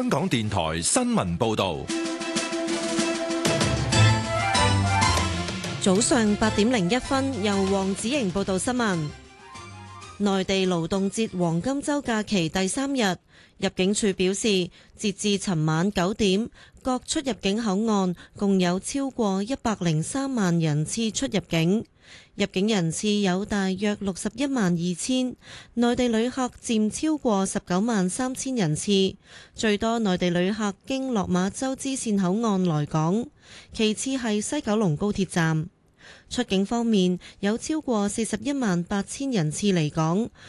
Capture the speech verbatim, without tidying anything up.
港電台新聞報道。 早上八點零一分，由黃子瑩報道新聞。內地勞動節黃金週假期第三日，入境處表示，截至尋晚九點，各出入境口岸共有超過一百零三萬人次出入境，入境人次有大約六十一萬二千，內地旅客佔超過十九萬三千人次，最多內地旅客經落馬洲支線口岸來港，其次係西九龍高鐵站。出境方面，有超過四十一萬八千人次離港，